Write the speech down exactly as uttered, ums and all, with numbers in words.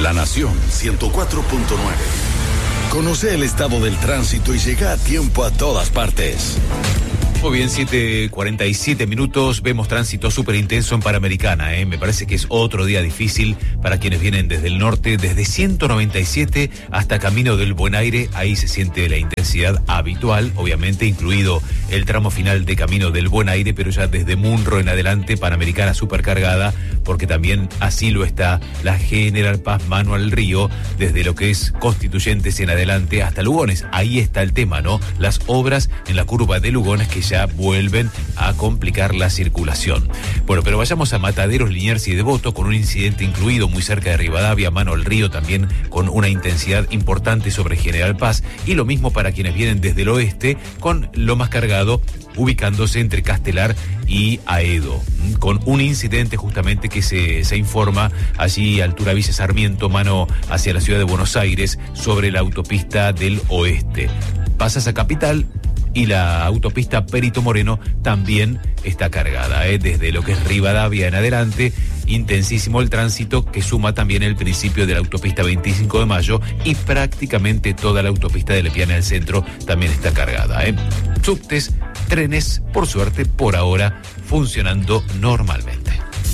La Nación ciento cuatro punto nueve. Conoce el estado del tránsito y llega a tiempo a todas partes. Muy bien, siete cuarenta y siete minutos, vemos tránsito súper intenso en Panamericana, ¿eh? Me parece que es otro día difícil para quienes vienen desde el norte, desde ciento noventa y siete hasta Camino del Buen Aire, ahí se siente la intensidad habitual, obviamente incluido el tramo final de Camino del Buen Aire, pero ya desde Munro en adelante, Panamericana supercargada, porque también así lo está la General Paz Manuel Río, desde lo que es Constituyentes en adelante hasta Lugones, ahí está el tema, ¿no? Las obras en la curva de Lugones que ya vuelven a complicar la circulación. Bueno, pero vayamos a Mataderos, Liniers y Devoto, con un incidente incluido muy cerca de Rivadavia, Mano al Río, también con una intensidad importante sobre General Paz, y lo mismo para quienes vienen desde el oeste, con lo más cargado, ubicándose entre Castelar y Aedo, con un incidente justamente que se, se informa allí altura Villa Sarmiento, mano hacia la ciudad de Buenos Aires, sobre la autopista del oeste. Pasas a Capital y la autopista Perito Moreno también está cargada, ¿eh? Desde lo que es Rivadavia en adelante, intensísimo el tránsito que suma también el principio de la autopista veinticinco de mayo y prácticamente toda la autopista de Lepiana del Centro también está cargada, ¿eh? Subtes, trenes, por suerte, por ahora, funcionando normalmente.